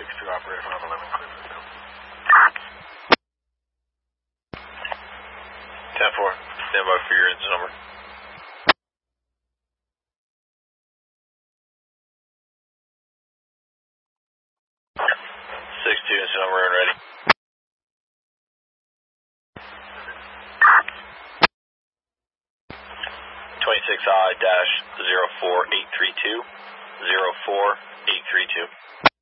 62 operator 511, clear for the field. 10-4, stand by for your engine number. 62, engine number and ready. 26I-04832, 04832.